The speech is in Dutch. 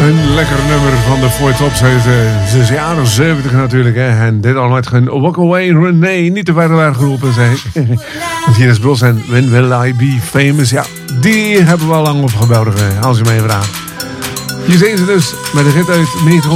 Een lekker nummer van de Four Tops uit de jaren 70 natuurlijk. Hè. En dit allemaal met een Walk Away Renee. Niet te verder waar geroepen, zeg ik. Want hier is Bruls en When Will I Be Famous. Ja, die hebben we al lang opgebeld, als je mij vraagt. Hier zijn ze dus met de hit uit 1900.